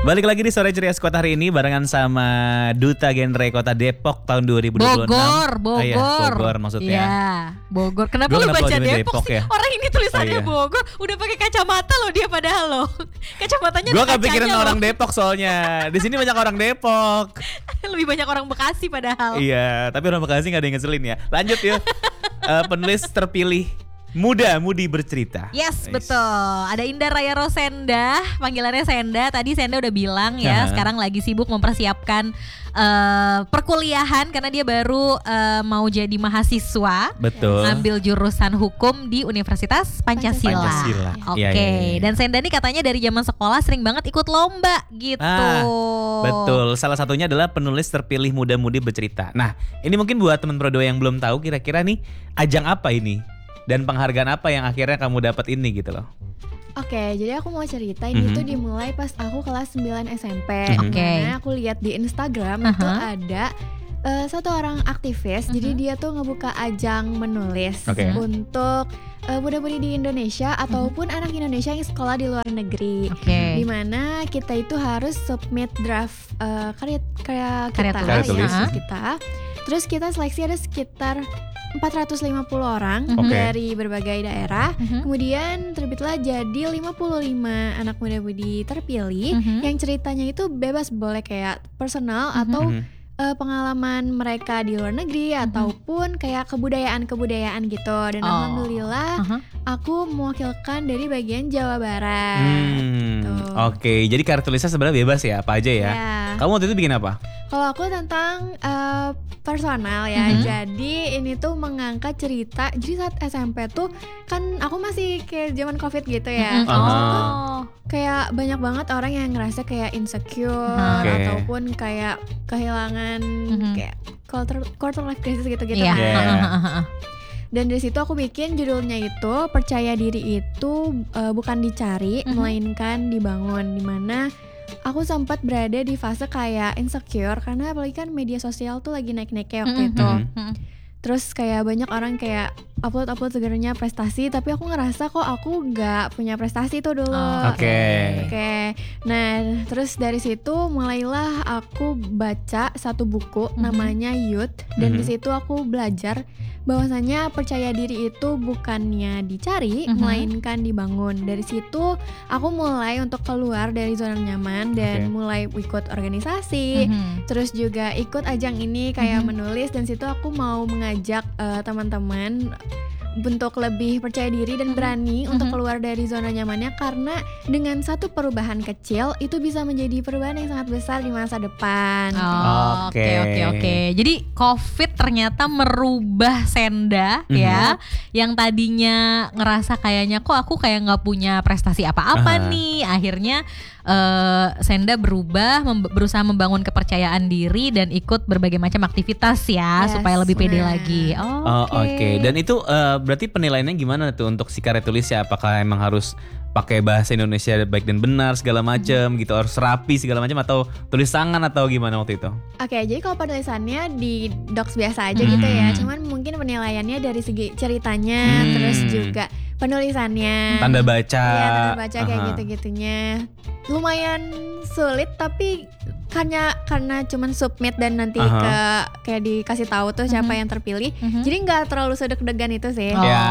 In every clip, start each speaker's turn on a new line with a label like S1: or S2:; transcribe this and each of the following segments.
S1: Balik lagi di Sore Ceria Squad hari ini barengan sama Duta Genre Kota Depok tahun 2026.
S2: Bogor.
S1: Iya, Bogor maksudnya.
S2: Iya, Bogor. Kenapa
S1: Gua
S2: lu
S1: kenapa
S2: baca
S1: jawabnya
S2: Depok
S1: Depok
S2: sih?
S1: ya?
S2: Orang ini tulisannya
S1: Oh, iya.
S2: Bogor, udah pakai kacamata loh dia padahal loh. Kacamatanya
S1: Gue
S2: ada
S1: kepikiran
S2: kacanya
S1: orang
S2: loh.
S1: Depok soalnya. Di sini banyak orang Depok.
S2: Lebih banyak orang Bekasi padahal.
S1: Iya, tapi orang Bekasi gak ada yang ngeselin ya. Lanjut yuk. Penulis terpilih Muda-Mudi Bercerita.
S2: Yes, betul. Ada Indah Raya Rosenda, panggilannya Senda. Tadi Senda udah bilang ya, sekarang lagi sibuk mempersiapkan perkuliahan karena dia baru mau jadi mahasiswa.
S1: Betul.
S2: Ambil jurusan hukum di Universitas Pancasila.
S1: Pancasila.
S2: Oke.
S1: Iya, iya, iya.
S2: Dan Senda ini katanya dari zaman sekolah sering banget ikut lomba gitu.
S1: Betul. Salah satunya adalah penulis terpilih Muda-Mudi Bercerita. Nah, ini mungkin buat teman Prodo yang belum tahu kira-kira nih ajang apa ini? Dan penghargaan apa yang akhirnya kamu dapat ini gitu loh.
S3: Oke, jadi aku mau cerita ini tuh dimulai pas aku kelas 9 SMP.
S2: Oke.
S3: Karena aku lihat di Instagram itu ada satu orang aktivis. Jadi dia tuh ngebuka ajang menulis untuk muda-mudi di Indonesia ataupun anak Indonesia yang sekolah di luar negeri.
S2: Oke.
S3: Dimana kita itu harus submit draft karya
S2: Karya tulis.
S3: kita. Terus kita seleksi ada sekitar 450 orang dari berbagai daerah. Kemudian terbitlah jadi 55 anak muda-mudi terpilih yang ceritanya itu bebas, boleh kayak personal atau pengalaman mereka di luar negeri ataupun kayak kebudayaan gitu. Dan alhamdulillah aku mewakilkan dari bagian Jawa Barat.
S1: Oke, jadi karya tulisnya sebenarnya bebas ya, apa aja ya. Kamu waktu itu bikin apa?
S3: Kalau aku tentang personal ya, jadi ini tuh mengangkat cerita. Jadi saat SMP tuh kan aku masih kayak zaman COVID gitu ya. Terus tuh kayak banyak banget orang yang ngerasa kayak insecure ataupun kayak kehilangan kayak quarter life crisis gitu-gitu kan. Dan dari situ aku bikin judulnya itu Percaya Diri itu bukan dicari, melainkan dibangun. Dimana aku sempat berada di fase kayak insecure karena apalagi kan media sosial tuh lagi naik-naiknya waktu itu. Terus kayak banyak orang kayak upload sebenarnya prestasi, tapi aku ngerasa kok aku nggak punya prestasi tuh dulu. Oke. Nah terus dari situ mulailah aku baca satu buku namanya Youth, dan di situ aku belajar bahwasanya percaya diri itu bukannya dicari, melainkan dibangun. Dari situ aku mulai untuk keluar dari zona nyaman dan mulai ikut organisasi, terus juga ikut ajang ini kayak menulis. Dan situ aku mau mengajak teman-teman untuk lebih percaya diri dan berani untuk keluar dari zona nyamannya, karena dengan satu perubahan kecil itu bisa menjadi perubahan yang sangat besar di masa depan.
S2: Oke. Jadi COVID ternyata merubah Senda ya, yang tadinya ngerasa kayaknya kok aku kayak nggak punya prestasi apa-apa nih. Akhirnya Senda berubah, berusaha membangun kepercayaan diri dan ikut berbagai macam aktivitas ya, supaya lebih pede lagi.
S1: Oke. Dan itu berarti penilaiannya gimana tuh untuk si karya tulisnya? Apakah emang harus pakai bahasa Indonesia baik dan benar segala macam gitu, harus rapi segala macam, atau tulis tangan atau gimana waktu itu?
S3: Oke, jadi kalau penulisannya di docs biasa aja gitu ya. Cuman mungkin penilaiannya dari segi ceritanya, terus juga penulisannya,
S1: tanda baca.
S3: Iya, tanda baca kayak gitu-gitunya. Lumayan sulit, tapi karena cuman submit dan nanti kayak dikasih tahu tuh siapa yang terpilih. Jadi nggak terlalu sedeg-degan itu sih.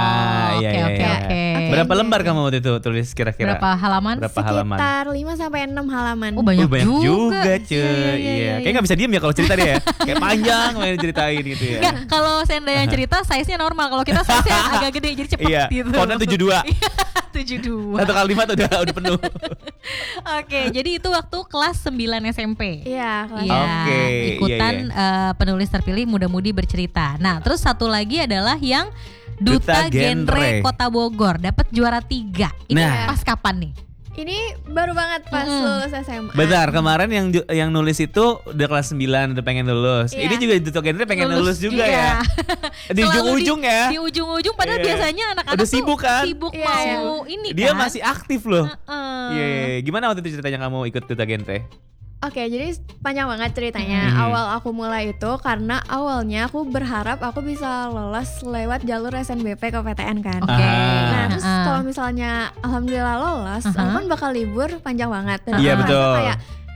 S2: Oke.
S1: Berapa lembar kamu waktu itu tulis kira-kira?
S2: Berapa halaman?
S3: Sekitar 5-6 halaman.
S2: Oh, banyak
S1: juga cuy. Iya. Kayak nggak bisa diem ya kalau cerita dia ya. Kayak panjang main ceritain gitu ya.
S2: Nggak, kalau Senda yang cerita size-nya normal. Kalau kita size-nya agak gede jadi cepet gitu.
S1: Fontnya 72.
S2: 72.
S1: 1 kali 5 tuh udah penuh.
S2: Oke, jadi itu waktu kelas 9 SMP.
S3: Iya, kelas.
S2: Ikutan penulis terpilih Muda-Mudi Bercerita. Nah, terus satu lagi adalah yang Duta Genre Kota Bogor, dapat juara 3. Ini pas kapan nih?
S3: Ini baru banget pas lulus SMA.
S1: Bentar, kemarin yang nulis itu udah kelas 9, udah pengen lulus. Ini juga Duta Genre pengen lulus juga ya. Di ujung-ujung ya.
S2: Di ujung-ujung padahal biasanya anak-anak
S1: udah sibuk kan?
S2: Sibuk mau ini kan.
S1: Dia masih aktif loh. Gimana waktu itu ceritanya kamu ikut Duta Genre?
S3: Oke, jadi panjang banget ceritanya. Awal aku mulai itu karena awalnya aku berharap aku bisa lolos lewat jalur SNBP ke PTN kan. Nah, terus kalau misalnya alhamdulillah lolos, aku kan bakal libur panjang banget. Dan
S1: Iya, betul.
S3: kayak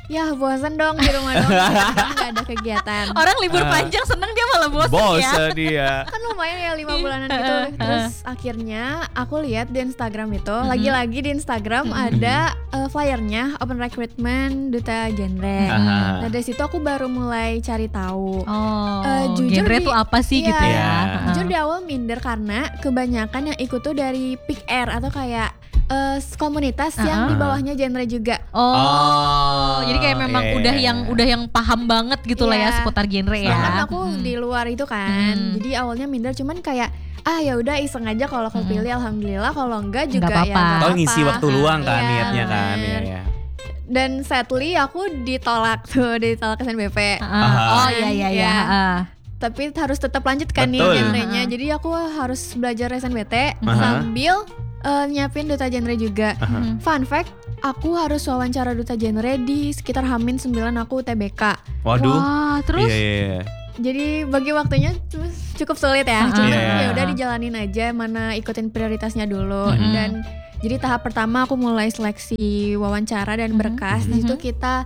S3: ya bosan dong di rumah dong, nggak ada kegiatan.
S2: Orang libur panjang seneng, dia malah bosan ya.
S1: Bosan dia.
S3: Kan lumayan ya 5 bulanan gitu. Terus akhirnya aku lihat di Instagram itu, lagi-lagi di Instagram ada flyernya open recruitment duta genre. Nah dari situ aku baru mulai cari tahu.
S2: Jujur genre tuh apa sih gitu ya?
S3: Jujur di awal minder karena kebanyakan yang ikut tuh dari Pick Air atau kayak komunitas yang di bawahnya genre juga.
S2: Jadi kayak memang udah yang paham banget gitu lah ya seputar genre ya.
S3: Kan aku di luar itu kan. Jadi awalnya minder, cuman kayak ya udah iseng aja, kalau kepilih alhamdulillah, kalau enggak juga
S2: nggak
S3: ya
S2: apa-apa.
S3: nggak
S1: Oh, ngisi waktu luang kan niatnya kan.
S3: bener.
S1: Iya.
S3: Dan sadly aku ditolak SNBP.
S2: Iya.
S3: Tapi harus tetap lanjut kan nih
S1: Betul.
S3: genrenya. Jadi aku harus belajar SNBT sambil nyiapin duta genre juga. Fun fact, aku harus wawancara duta genre di sekitar H-9 aku UTBK.
S1: Waduh.
S2: Wah, terus
S1: Iya.
S3: Jadi bagi waktunya cukup sulit ya. Cuman
S1: Iya.
S3: ya udah dijalanin aja, mana ikutin prioritasnya dulu. Dan jadi tahap pertama aku mulai seleksi wawancara dan berkas. Di situ kita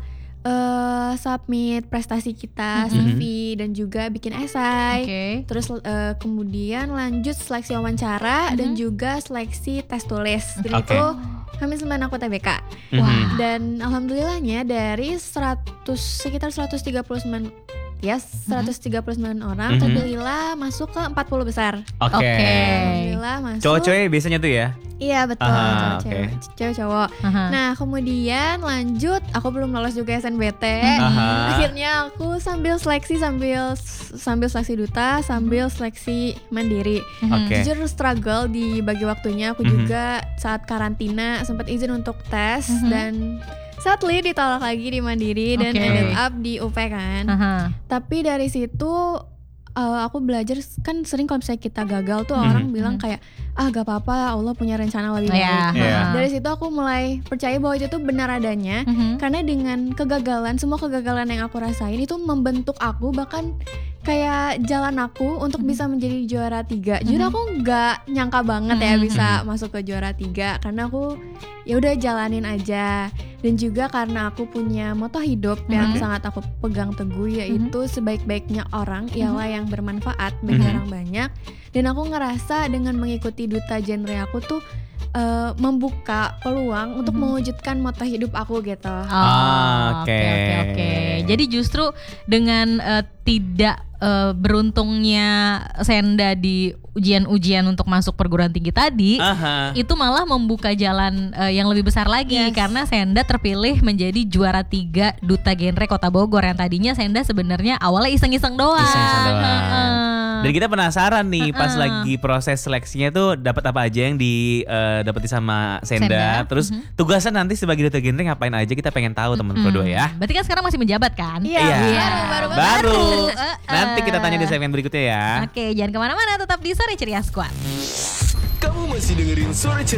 S3: submit prestasi kita, CV dan juga bikin esai. Terus kemudian lanjut seleksi wawancara dan juga seleksi tes tulis. Jadi itu H-9 aku TBK. Dan alhamdulillahnya dari sekitar 139 orang terpilihlah masuk ke 40 besar.
S1: Oke.
S3: Alhamdulillah masuk.
S1: Cowok-cowok biasanya tuh ya?
S3: Iya betul, cewek cowok.
S2: Aha.
S3: Nah kemudian lanjut, aku belum lolos juga SNBT. Akhirnya aku sambil seleksi duta, sambil seleksi mandiri.
S1: Oke.
S3: Jujur struggle di bagi waktunya. Aku juga saat karantina sempat izin untuk tes dan sadly ditolak lagi di mandiri dan ended up di UP kan. Tapi dari situ aku belajar, kan sering kalau misalnya kita gagal tuh orang bilang kayak gak apa-apa, Allah punya rencana lebih baik. Dari situ aku mulai percaya bahwa itu tuh benar adanya. Karena dengan kegagalan, semua kegagalan yang aku rasain itu membentuk aku, bahkan kayak jalan aku untuk bisa menjadi juara 3. Jujur aku gak nyangka banget ya bisa masuk ke juara 3, karena aku ya udah jalanin aja. Dan juga karena aku punya moto hidup yang sangat aku pegang teguh, yaitu sebaik-baiknya orang ialah yang bermanfaat bagi orang banyak. Dan aku ngerasa dengan mengikuti duta genre aku tuh membuka peluang untuk mewujudkan moto hidup aku gitu.
S2: Oke. Jadi justru dengan tidak beruntungnya Senda di ujian-ujian untuk masuk perguruan tinggi tadi, itu malah membuka jalan yang lebih besar lagi, karena Senda terpilih menjadi juara 3 duta genre Kota Bogor, yang tadinya Senda sebenarnya awalnya iseng-iseng doang.
S1: Dan kita penasaran nih pas lagi proses seleksinya tuh dapat apa aja yang didapati sama Senda. Terus tugasan nanti sebagai duta genre ngapain aja, kita pengen tahu teman berdua ya.
S2: Berarti kan sekarang masih menjabat kan?
S3: Iya.
S1: Baru. Nanti kita tanya di segmen berikutnya ya.
S2: Oke, jangan kemana-mana, tetap di Sore Ceria Squad.
S4: Kamu masih dengerin Sore Ceria